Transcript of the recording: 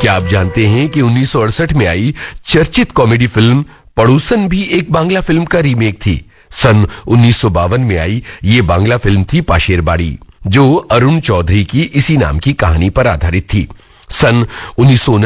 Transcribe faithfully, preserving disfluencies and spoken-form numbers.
क्या आप जानते हैं कि उन्नीस सौ अड़सठ में आई चर्चित कॉमेडी फिल्म पड़ोसन भी एक बांग्ला फिल्म का रीमेक थी। सन उन्नीस सौ बावन में आई ये बांग्ला फिल्म थी पाशेर बाड़ी, जो अरुण चौधरी की इसी नाम की कहानी पर आधारित थी। सन उन्नीस सौ